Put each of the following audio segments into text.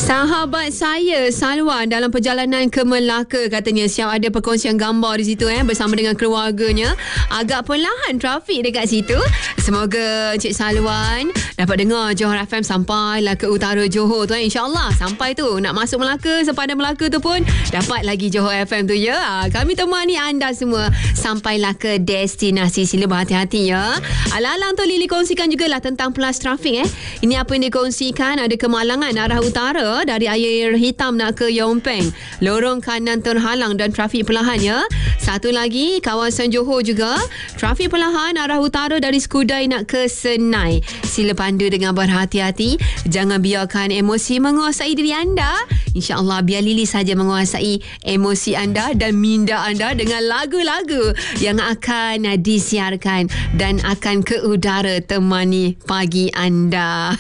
Sahabat saya Salwan dalam perjalanan ke Melaka katanya siap ada perkongsian gambar di situ bersama dengan keluarganya. Agak perlahan trafik dekat situ. Semoga Encik Salwan dapat dengar Johor FM sampailah ke utara Johor tu InsyaAllah sampai tu nak masuk Melaka, sepadan Melaka tu pun dapat lagi Johor FM tu ya. Kami temani anda semua sampailah ke destinasi. Sila berhati-hati ya. Alang-alang tu Lily kongsikan jugalah tentang plus trafik Ini apa yang dikongsikan, ada kemalangan arah utara dari Air Hitam nak ke Yompeng. Lorong kanan terhalang dan trafik perlahan ya. Satu lagi kawasan Johor juga trafik perlahan arah utara dari Skudai nak ke Senai. Sila pandu dengan berhati-hati. Jangan biarkan emosi menguasai diri anda. InsyaAllah biar Lily saja menguasai emosi anda dan minda anda dengan lagu-lagu yang akan disiarkan dan akan ke udara temani pagi anda.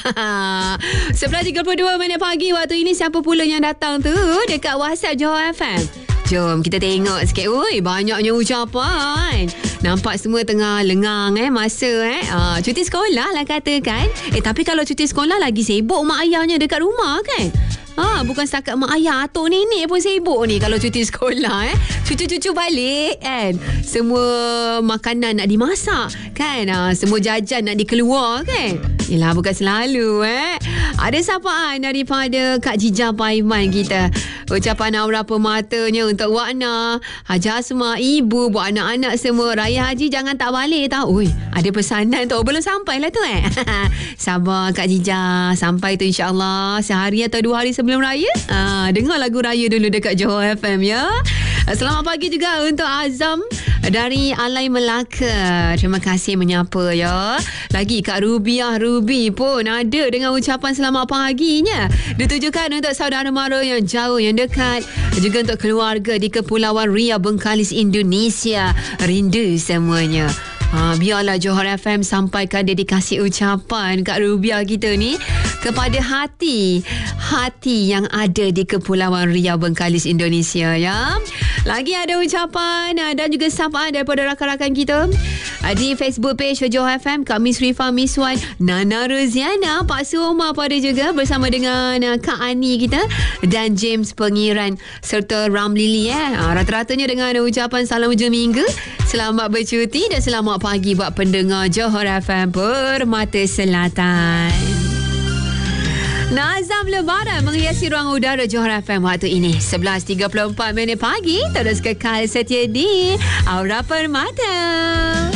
11.32 minit pagi waktu ini. Siapa pula yang datang tu dekat WhatsApp Johor FM? Jom kita tengok sikit. Ui, banyaknya ucapan. Nampak semua tengah lengang masa cuti sekolah lah katakan. Tapi kalau cuti sekolah lagi sibuk mak ayahnya dekat rumah kan. Bukan setakat mak ayah, atuk nenek pun sibuk ni kalau cuti sekolah cucu-cucu balik kan. Semua makanan nak dimasak kan. Semua jajan nak dikeluar kan. Yelah bukan selalu Ada sapaan daripada Kak Jijah Paiman kita. Ucapan aura pematanya untuk Wakna, Haji Asma, ibu, buat anak-anak semua. Raya Haji jangan tak balik tau. Ui, ada pesanan tu. Belum sampai lah tu Sabar Kak Jijah. Sampai tu insyaAllah sehari atau 2 hari sebelum raya. Dengar lagu raya dulu dekat Johor FM ya. Selamat pagi juga untuk Azam dari Alai Melaka. Terima kasih menyapa ya. Lagi Kak Rubiah Ruby pun ada dengan ucapan selamat paginya. Ditujukan untuk saudara mara yang jauh, yang dekat, juga untuk keluarga di Kepulauan Ria, Bengkalis, Indonesia. Rindu semuanya. Biarlah Johor FM sampaikan dedikasi ucapan Kak Rubiah kita ni kepada hati yang ada di Kepulauan Ria, Bengkalis, Indonesia ya. Lagi ada ucapan dan juga sapaan daripada rakan-rakan kita di Facebook page Johor FM. Kak Miss Rifa Miswan, Nana Roziana, Pak Suoma pada juga bersama dengan Kak Ani kita dan James Pengiran serta Ramlili rata-ratanya dengan ucapan salam hujung minggu, selamat bercuti dan selamat pagi buat pendengar Johor FM Permata Selatan. Nazam Lebaran menghiasi ruang udara Johor FM waktu ini 11.34 minit pagi. Terus kekal setia di Aura Permata.